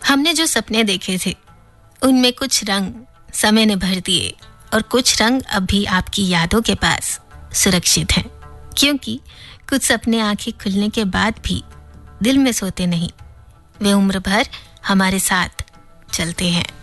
हमने जो सपने देखे थे उनमें कुछ रंग समय ने भर दिए और कुछ रंग अब भी आपकी यादों के पास सुरक्षित हैं, क्योंकि कुछ सपने आंखें खुलने के बाद भी दिल में सोते नहीं, वे उम्र भर हमारे साथ चलते हैं।